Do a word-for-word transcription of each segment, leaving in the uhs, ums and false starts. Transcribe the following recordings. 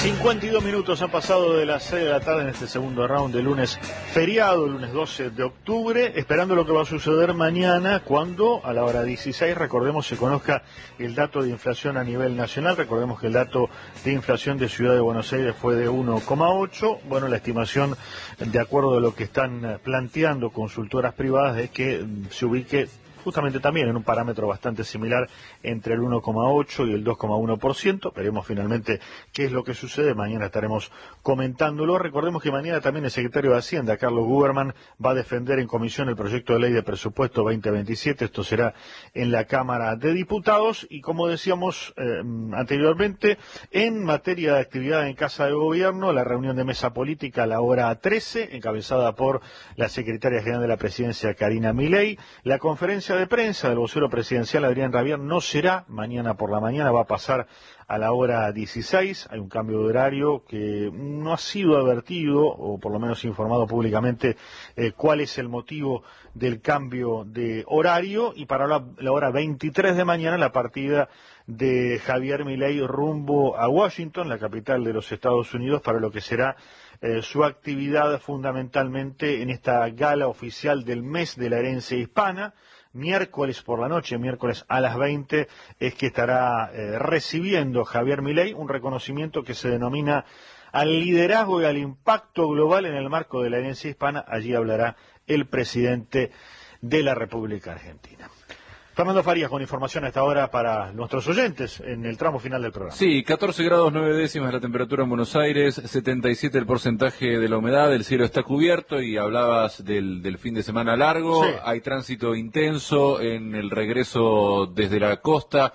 cincuenta y dos minutos han pasado de las seis de la tarde en este segundo round de lunes feriado, lunes doce de octubre, esperando lo que va a suceder mañana cuando a la hora dieciséis, recordemos, se conozca el dato de inflación a nivel nacional. Recordemos que el dato de inflación de Ciudad de Buenos Aires fue de uno coma ocho. Bueno, la estimación, de acuerdo a lo que están planteando consultoras privadas, es que se ubique justamente también en un parámetro bastante similar entre el uno coma ocho y el dos coma uno por ciento. Veremos finalmente qué es lo que sucede. Mañana estaremos comentándolo. Recordemos que mañana también el secretario de Hacienda, Carlos Guberman, va a defender en comisión el proyecto de ley de presupuesto veinte veintisiete. Esto será en la Cámara de Diputados. Y como decíamos eh, anteriormente, en materia de actividad en Casa de Gobierno, la reunión de mesa política a la hora trece, encabezada por la secretaria general de la Presidencia, Karina Milei. La conferencia de prensa del vocero presidencial, Adrián Rabier, no será mañana por la mañana, va a pasar a la hora dieciséis. Hay un cambio de horario que no ha sido advertido, o por lo menos informado públicamente, eh, cuál es el motivo del cambio de horario. Y para la, la hora veintitrés de mañana, la partida de Javier Milei rumbo a Washington, la capital de los Estados Unidos, para lo que será eh, su actividad fundamentalmente en esta gala oficial del mes de la herencia hispana. Miércoles por la noche, miércoles a las veinte, es que estará eh, recibiendo Javier Milei un reconocimiento que se denomina al liderazgo y al impacto global en el marco de la herencia hispana. Allí hablará el presidente de la República Argentina. Fernando Farías con información a esta hora para nuestros oyentes en el tramo final del programa. Sí, catorce grados nueve décimas la temperatura en Buenos Aires, setenta y siete el porcentaje de la humedad, el cielo está cubierto y hablabas del, del fin de semana largo, sí. Hay tránsito intenso en el regreso desde la costa.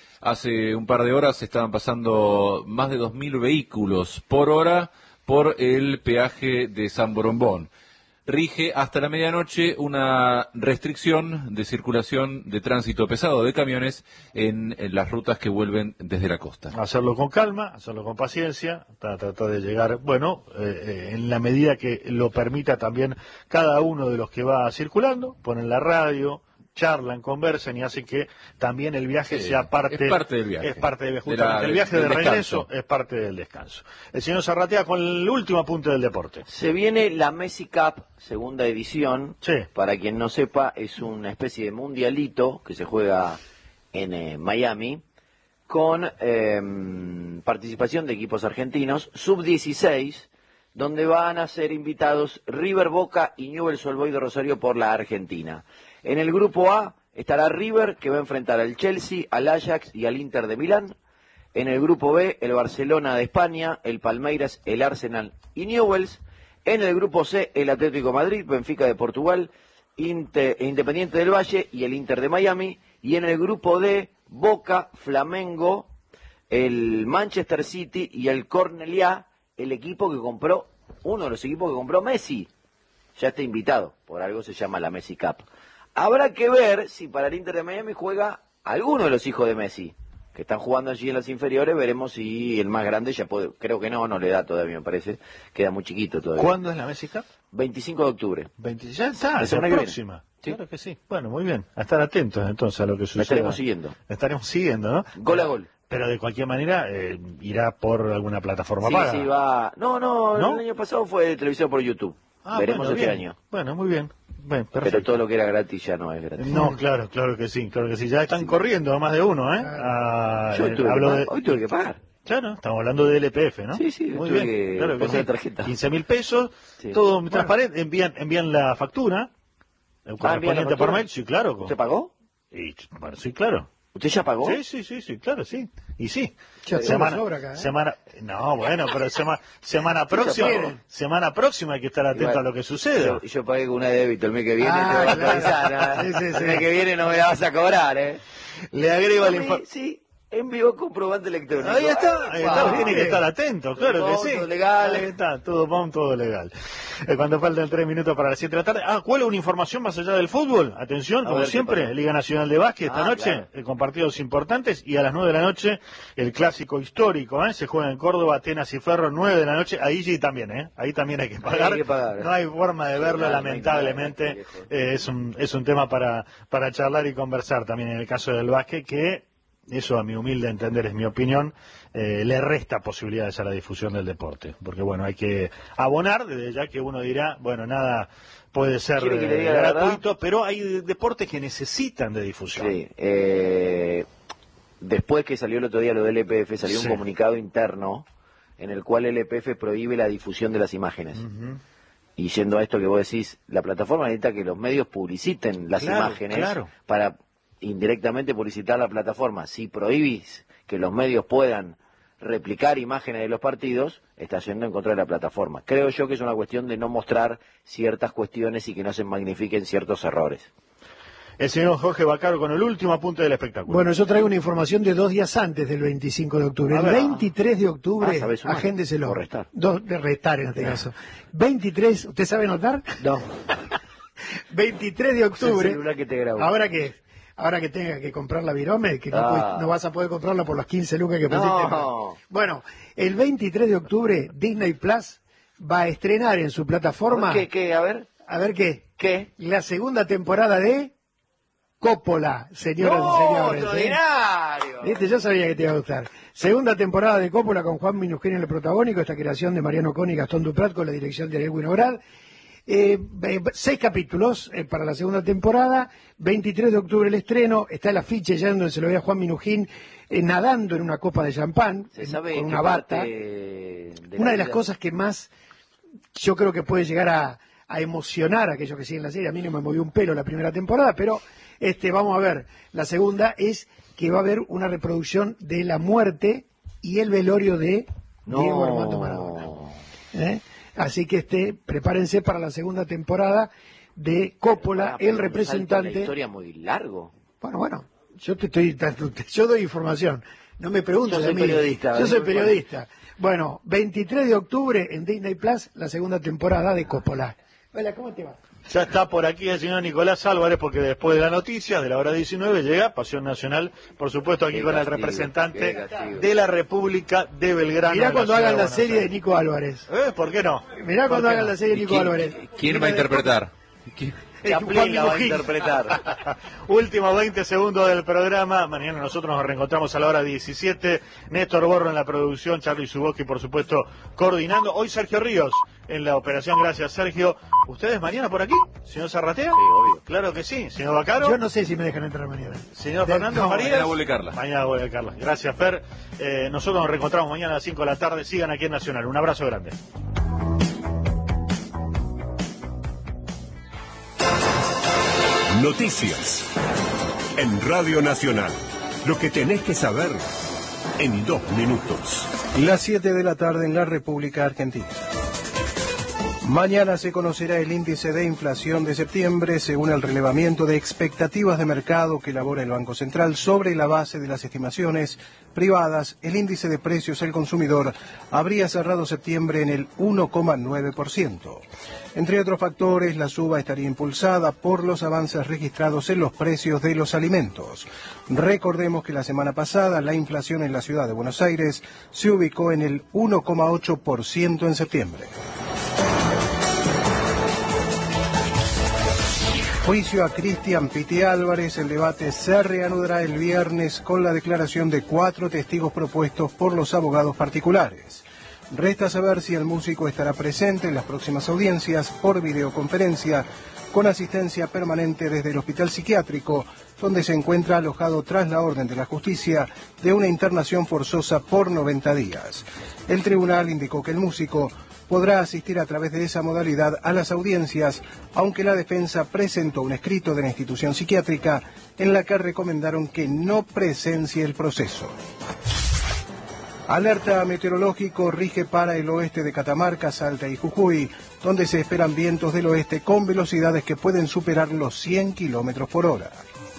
Hace un par de horas estaban pasando más de dos mil vehículos por hora por el peaje de San Borombón. Rige hasta la medianoche una restricción de circulación de tránsito pesado de camiones en, en las rutas que vuelven desde la costa. Hacerlo con calma, hacerlo con paciencia, tratar de llegar, bueno, eh, en la medida que lo permita también cada uno de los que va circulando, ponen la radio, charlan, conversan y hacen que también el viaje sí, sea parte, es parte del viaje. Es parte del viaje. Justamente de la, el viaje de regreso descanso. Es parte del descanso. El señor Zarratea con el último apunte del deporte. Se viene la Messi Cup, segunda edición. Sí. Para quien no sepa, es una especie de mundialito que se juega en eh, Miami con eh, participación de equipos argentinos, sub dieciséis, donde van a ser invitados River, Boca y Newell's Old Boys de Rosario por la Argentina. En el grupo A estará River, que va a enfrentar al Chelsea, al Ajax y al Inter de Milán. En el grupo B, el Barcelona de España, el Palmeiras, el Arsenal y Newell's. En el grupo C, el Atlético de Madrid, Benfica de Portugal, Inter, Independiente del Valle y el Inter de Miami. Y en el grupo D, Boca, Flamengo, el Manchester City y el Cornellá, el equipo que compró, uno de los equipos que compró Messi. Ya está invitado, por algo se llama la Messi Cup. Habrá que ver si para el Inter de Miami juega alguno de los hijos de Messi, que están jugando allí en las inferiores. Veremos si el más grande ya puede, creo que no, no le da todavía, me parece, queda muy chiquito todavía. ¿Cuándo es la Messi Cup? veinticinco de octubre. veinte, ya está, es la próxima. ¿Sí? Claro que sí. Bueno, muy bien, a estar atentos entonces a lo que suceda. La estaremos siguiendo. La estaremos siguiendo, ¿no? Gol a gol. Pero de cualquier manera eh, irá por alguna plataforma sí, paga. Sí, va. No, no, ¿no? El año pasado fue televisión por YouTube. Ah, veremos bueno, este bien. año. Bueno, muy bien. Bien, pero todo lo que era gratis ya no es gratis. No, claro, claro que sí, claro que sí. Ya están sí. corriendo más de uno, ¿eh? Ah, Yo tuve hablo que de... Hoy tuve que pagar. Claro, estamos hablando de L P F, ¿no? Sí, sí, muy tuve bien. que claro que sí. la tarjeta. quince mil pesos, sí. todo bueno. transparente. Envían, envían la factura, el correspondiente ah, por mail. Sí, claro. ¿Usted pagó? Y, bueno, sí, claro. ¿Usted ya pagó? Sí, sí, sí, sí, claro, sí. Y sí. Ya semana, sobra acá, ¿eh? semana, no, bueno, pero sema, semana próxima, semana próxima hay que estar atento Igual, a lo que sucede. Yo, yo pagué con una débito el mes que viene, ah, te voy a claro. actualizar, ¿eh? sí, sí, sí. El mes que viene no me la vas a cobrar, ¿eh? Le agrego al informe. Sí. Envió comprobante electrónico. Ahí está, ahí está, wow. Tiene que estar atento, claro que sí. Todo legal. Ahí está, todo pom, todo legal. Eh, cuando faltan tres minutos para las siete de la tarde. Ah, ¿cuál es una información más allá del fútbol? Atención, como siempre, Liga Nacional de Básquet esta ah, noche, claro. eh, con partidos importantes. Y a las nueve de la noche, el clásico histórico, ¿eh? Se juega en Córdoba, Atenas y Ferro, nueve de la noche. Ahí sí también, ¿eh? Ahí también hay que pagar. Hay que pagar. No hay forma de verlo, sí, lamentablemente. No eh, es, un, es un tema para, para charlar y conversar también en el caso del básquet, que eso a mi humilde entender es mi opinión, eh, le resta posibilidades a la difusión del deporte. Porque bueno, hay que abonar, desde ya que uno dirá, bueno, nada puede ser ¿Quiere que le diga eh, la gratuito, verdad? pero hay deportes que necesitan de difusión. Sí, eh, después que salió el otro día lo del E P F, salió Sí. un comunicado interno en el cual el E P F prohíbe la difusión de las imágenes. Uh-huh. Y yendo a esto que vos decís, la plataforma necesita que los medios publiciten las Claro, imágenes claro. para indirectamente publicitar la plataforma. Si prohibís que los medios puedan replicar imágenes de los partidos, está yendo en contra de la plataforma. Creo yo que es una cuestión de no mostrar ciertas cuestiones y que no se magnifiquen ciertos errores. El señor Jorge Bacaro con el último apunte del espectáculo. Bueno, yo traigo una información de dos días antes del veinticinco de octubre. A El ver. veintitrés de octubre, Ah, ¿sabés sumar? agéndeselo. O restar. Dos, de restar en este caso. veintitrés, ¿usted sabe notar? No. veintitrés de octubre. El celular que te grabó. ¿Ahora qué? Ahora que tenga que comprar la virome, que no, Ah. puedes- no vas a poder comprarla por las quince lucas que pusiste. No. Bueno, el veintitrés de octubre, Disney Plus va a estrenar en su plataforma, ¿Qué, qué? A ver. a ver qué, ¿Qué? la segunda temporada de Coppola, señoras y ¡No! señores. ¿eh? ¡Extraordinario! Viste, yo sabía que te iba a gustar. Segunda temporada de Coppola con Juan Minujín en el protagónico, esta creación de Mariano Coni y Gastón Duprat con la dirección de Ariel Winograd. Eh, eh, seis capítulos eh, para la segunda temporada, veintitrés de octubre el estreno, está el afiche ya donde se lo ve a Juan Minujín eh, nadando en una copa de champán, Se en- sabe con qué una bata. parte de la Una de las vida- cosas que más yo creo que puede llegar a, a emocionar a aquellos que siguen la serie, a mí no me movió un pelo la primera temporada, pero este vamos a ver, la segunda es que va a haber una reproducción de la muerte y el velorio de No. Diego Armando Maradona. ¿Eh? Así que este, prepárense para la segunda temporada de Coppola, Ah, pero el un salto en representante. La historia muy largo. Bueno, bueno, yo te estoy, yo doy información. No me preguntes Yo a soy mí. periodista, Yo soy ¿eh? periodista. Bueno, veintitrés de octubre en Disney Plus, la segunda temporada de Coppola. Hola, ¿cómo te va? Ya está por aquí el señor Nicolás Álvarez, porque después de la noticia de la hora diecinueve llega Pasión Nacional, por supuesto aquí Qué con el castigo, representante qué castigo. de la República de Belgrano. Mirá en cuando ciudad hagan la Buenos serie de Aires. Nico Álvarez. ¿Eh? ¿Por qué no? Mirá ¿Por cuando qué hagan no? la serie de Nico ¿Quién, Álvarez. quién va a interpretar? ¿Quién? ¿Qué Juan aplica va a Minujín. interpretar? Últimos veinte segundos del programa. Mañana nosotros nos reencontramos a la hora diecisiete. Néstor Borro en la producción, Charly Zuboski, por supuesto, coordinando. Hoy Sergio Ríos en la operación. Gracias, Sergio. ¿Ustedes mañana por aquí? ¿Señor Zarratea? Sí, obvio. Claro que sí. ¿Señor Bacaro? Yo no sé si me dejan entrar mañana. Señor De- Fernando no, Marías. mañana vuelve Carla. Mañana vuelve Carla. Gracias, Fer. Eh, nosotros nos reencontramos mañana a las cinco de la tarde. Sigan aquí en Nacional. Un abrazo grande. Noticias en Radio Nacional. Lo que tenés que saber en dos minutos. Las siete de la tarde en la República Argentina. Mañana se conocerá el índice de inflación de septiembre según el relevamiento de expectativas de mercado que elabora el Banco Central. Sobre la base de las estimaciones privadas, el índice de precios al consumidor habría cerrado septiembre en el uno coma nueve por ciento. Entre otros factores, la suba estaría impulsada por los avances registrados en los precios de los alimentos. Recordemos que la semana pasada la inflación en la ciudad de Buenos Aires se ubicó en el uno coma ocho por ciento en septiembre. Juicio a Cristian Piti Álvarez. El debate se reanudará el viernes con la declaración de cuatro testigos propuestos por los abogados particulares. Resta saber si el músico estará presente en las próximas audiencias por videoconferencia con asistencia permanente desde el hospital psiquiátrico, donde se encuentra alojado tras la orden de la justicia de una internación forzosa por noventa días. El tribunal indicó que el músico podrá asistir a través de esa modalidad a las audiencias, aunque la defensa presentó un escrito de la institución psiquiátrica en la que recomendaron que no presencie el proceso. Alerta meteorológico rige para el oeste de Catamarca, Salta y Jujuy, donde se esperan vientos del oeste con velocidades que pueden superar los cien kilómetros por hora.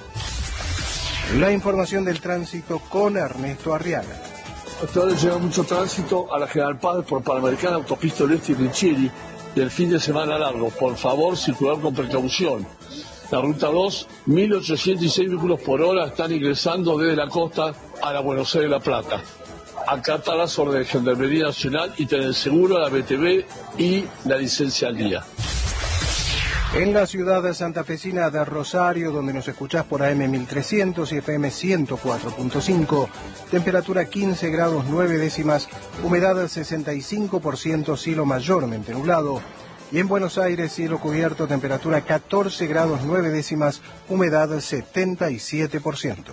La información del tránsito con Ernesto Arriaga. Hasta ahora llega mucho tránsito a la General Paz por Panamericana, Autopista del Este y Richeri del fin de semana largo. Por favor, circular con precaución. La ruta dos, mil ochocientos seis vehículos por hora están ingresando desde la costa a la Buenos Aires de La Plata. Acata las órdenes de Gendarmería Nacional y tener seguro la B T V y la licencia al día. En la ciudad santafesina de Rosario, donde nos escuchás por A M mil trescientos y F M ciento cuatro punto cinco, temperatura quince grados nueve décimas, humedad sesenta y cinco por ciento, cielo mayormente nublado. Y en Buenos Aires, cielo cubierto, temperatura catorce grados nueve décimas, humedad setenta y siete por ciento.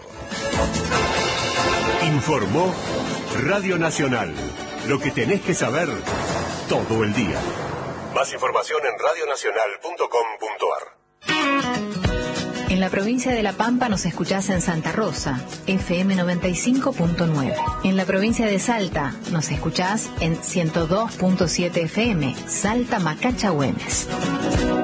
Informó Radio Nacional. Lo que tenés que saber todo el día. Más información en radio nacional punto com punto ar. En la provincia de La Pampa nos escuchás en Santa Rosa, F M noventa y cinco punto nueve. En la provincia de Salta nos escuchás en ciento dos punto siete F M, Salta Macacha Güemes.